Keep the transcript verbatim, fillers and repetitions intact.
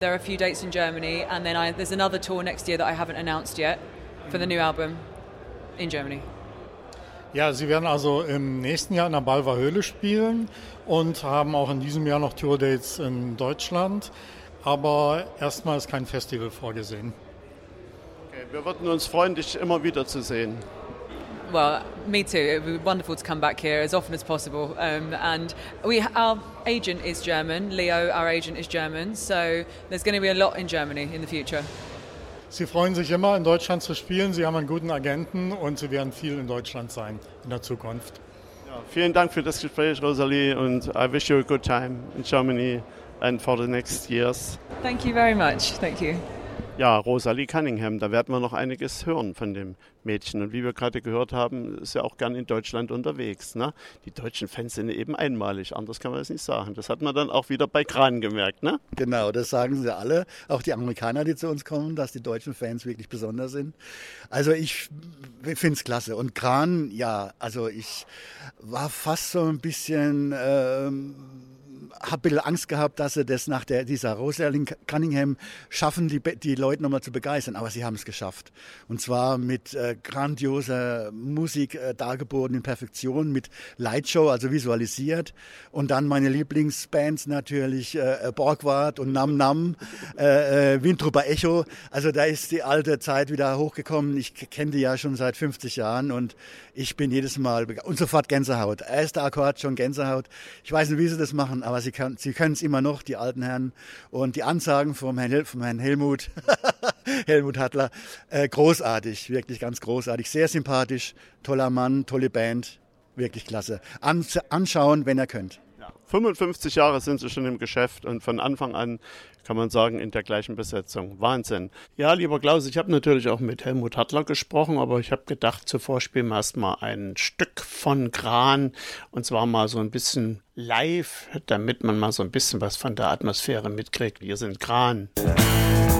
There are a few dates in Germany and then I, there's another tour next year that I haven't announced yet for the new album in Germany. Ja, Sie werden also im nächsten Jahr in der Balver Höhle spielen und haben auch in diesem Jahr noch Tourdates in Deutschland. Aber erstmal ist kein Festival vorgesehen. Okay, wir würden uns freuen, dich immer wieder zu sehen. Well, me too. It would be wonderful to come back here as often as possible. Um, and we, our agent is German. Leo, our agent, is German. So there's going to be a lot in Germany in the future. Sie freuen sich immer, in Deutschland zu spielen. Sie haben einen guten Agenten und Sie werden viel in Deutschland sein in der Zukunft. Ja, vielen Dank für das Gespräch, Rosalie, und I wish you a good time in Germany and for the next years. Thank you very much. Thank you. Ja, Rosalie Cunningham, da werden wir noch einiges hören von dem Mädchen. Und wie wir gerade gehört haben, ist ja auch gern in Deutschland unterwegs. Ne? Die deutschen Fans sind eben einmalig, anders kann man es nicht sagen. Das hat man dann auch wieder bei Kran gemerkt, ne? Genau, das sagen sie alle, auch die Amerikaner, die zu uns kommen, dass die deutschen Fans wirklich besonders sind. Also ich finde es klasse. Und Kran, ja, also ich war fast so ein bisschen... Ähm, habe ein bisschen Angst gehabt, dass sie das nach der, dieser Rosalie Cunningham schaffen, die, die Leute nochmal zu begeistern. Aber sie haben es geschafft. Und zwar mit äh, grandioser Musik äh, dargeboten in Perfektion, mit Lightshow, also visualisiert. Und dann meine Lieblingsbands natürlich äh, Borgward und Nam Nam, äh, äh, Windtrupper Echo. Also da ist die alte Zeit wieder hochgekommen. Ich kenne die ja schon seit fünfzig Jahren und ich bin jedes Mal begeistert. Und sofort Gänsehaut. Erster Akkord, schon Gänsehaut. Ich weiß nicht, wie sie das machen, aber sie können sie können es immer noch, die alten Herren. Und die Ansagen vom Herrn, vom Herrn Helmut, Helmut Hattler, äh, großartig, wirklich ganz großartig. Sehr sympathisch, toller Mann, tolle Band, wirklich klasse. An, anschauen, wenn ihr könnt. Ja, fünfundfünfzig Jahre sind sie schon im Geschäft und von Anfang an kann man sagen, in der gleichen Besetzung. Wahnsinn. Ja, lieber Klaus, ich habe natürlich auch mit Helmut Hattler gesprochen, aber ich habe gedacht, zuvor spielen wir erstmal ein Stück von Kran und zwar mal so ein bisschen live, damit man mal so ein bisschen was von der Atmosphäre mitkriegt. Wir sind Kran.